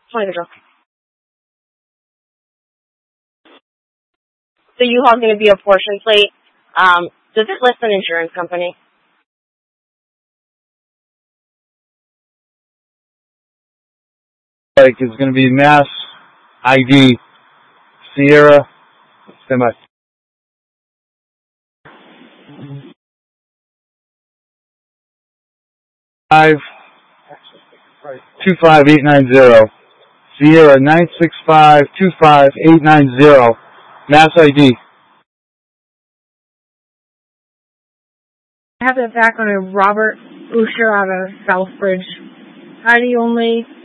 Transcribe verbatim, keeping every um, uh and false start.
twenty control. So U-Haul's going to be a portion plate. Um, does it list an insurance company? Like it's going to be Mass I D Sierra Semi. Five two five eight nine zero Sierra nine six five two five eight nine zero Mass I D. I have the background of Robert Usher out of Southbridge. Heidi only